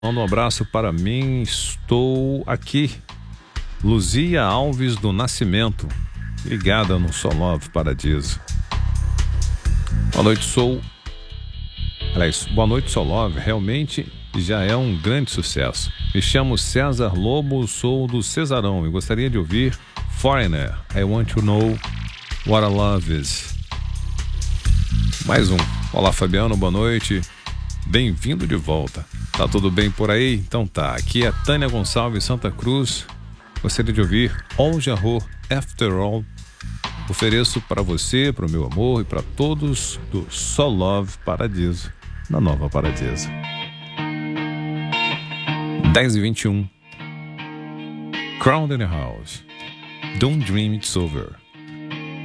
Manda um abraço para mim, estou aqui. Luzia Alves do Nascimento, ligada no Sol Love Paradiso. Boa noite, boa noite, Sol Love, realmente já é um grande sucesso. Me chamo César Lobo, sou do Cesarão e gostaria de ouvir Foreigner, I Want to Know What I Love Is. Mais um. Olá, Fabiano, boa noite. Bem-vindo de volta. Tá tudo bem por aí? Então tá. Aqui é Tânia Gonçalves, Santa Cruz. Gostaria de ouvir All Jarro, After All. Ofereço para você, para o meu amor e para todos do Sol Love Paradiso, na Nova Paradiso. 10h21. Crowd in the House. Don't Dream It's Over.